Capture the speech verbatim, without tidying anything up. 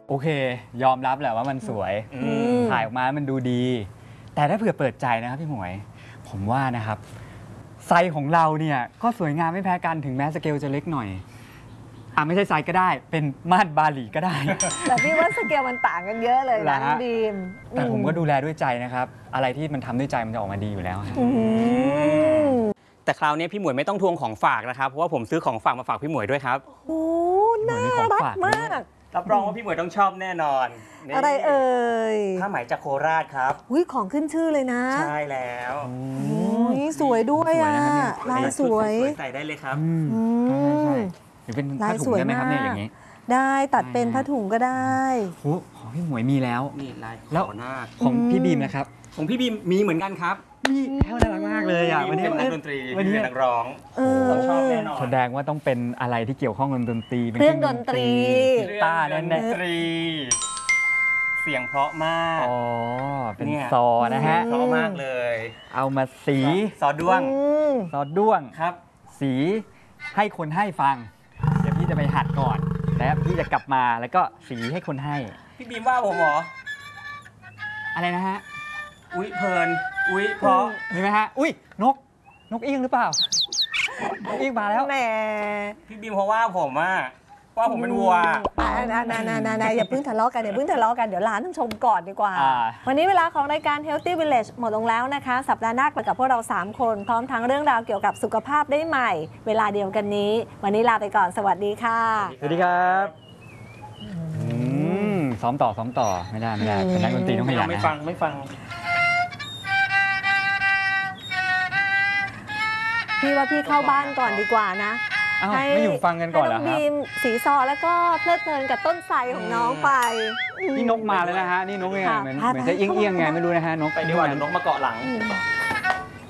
โอเคยอมรับแหละว่ามันสวยถ่ายออกมามันดูดีแต่ถ้าเผื่อเปิดใจนะครับพี่หมวยผมว่านะครับไซส์ของเราเนี่ยก็สวยงามไม่แพ้กันถึงแม้สเกลจะเล็กหน่อยอ่ะไม่ใช่ไซส์ก็ได้เป็นม่านบาหลีก็ได้แต่พี่ว่าสเกลมันต่างกันเยอะเลยนะดีมแต่ผมก็ดูแลด้วยใจนะครับอะไรที่มันทำด้วยใจมันจะออกมาดีอยู่แล้วแต่คราวนี้พี่หมวยไม่ต้องทวงของฝากนะครับเพราะว่าผมซื้อของฝากมาฝากพี่หมวยด้วยครับโอ้น่ารักมากรับรองว่าพี่หมวยต้องชอบแน่นอนอะไรเอ่ยผ้าไหมจากโคราชครับอุ้ยของขึ้นชื่อเลยนะใช่แล้วนี่สวยด้วยอ่ะลายสวยใส่ได้เลยครับใช่หรือเป็นผ้าถุงได้ไหมครับเนี่ยอย่างนี้ได้ตัดเป็นผ้าถุงก็ได้โอ้ของพี่หมวยมีแล้วนี่ลายแล้วของพี่บีมนะครับของพี่บีมมีเหมือนกันครับมีแค่น่ารักมากเลยอ่ะวันนี้เป็นนักดนตรีวันนี้เป็นนักร้องต้องชอบแน่นอนแสดงว่าต้องเป็นอะไรที่เกี่ยวข้องกับดนตรีเครื่องดนตรีตาแน่นๆเสียงเพราะมากอ๋อเป็นซอนะฮะเพราะมากเลยเอามาสีซอด้วงซอด้วงครับสีให้คนให้ฟังเดี๋ยวพี่จะไปหัดก่อนแล้วพี่จะกลับมาแล้วก็สีให้คนให้พี่บีมว่าผมเหรออะไรนะฮะอุ้ยเพลินอุ้ยเพราะเห็นไหมฮะอุ้ยนกนกเอี้ยงหรือเปล่านกเอี้ยงมาแล้วแหมพี่บีมเพราะว่าผมว่าว่าผมเป็นวัวนานานานานาอย่าเพิ่งทะเลาะกันอย่าเพิ่งทะเลาะกันเดี๋ยวร้านต้องชมก่อนดีกว่าวันนี้เวลาของรายการ Healthy Village หมดลงแล้วนะคะสัปดาห์หน้าไปกับพวกเราสามคนพร้อมทั้งเรื่องราวเกี่ยวกับสุขภาพได้ใหม่เวลาเดียวกันนี้วันนี้ลาไปก่อนสวัสดีค่ะสวัสดีครับซ้อมต่อซ้อมต่อไม่ได้ไม่ได้เป็นนักดนตรีต้องขยันนะไม่ฟังไม่ฟังพี่ว่าพี่เข้าบ้านก่อนดีกว่านะไม่อยู่ฟังกันก่อนเหรอครับบีมสีซอแล้วก็เพลิดเพลินกับต้นไทรของน้องไปนี่นกมาแล้วนะฮะนี่นกยังไงเหมือนเหมือนจะเอี้ยงๆไงไม่รู้นะฮะนกไปดีกว่าเดี๋ยวนกมาเกาะหลัง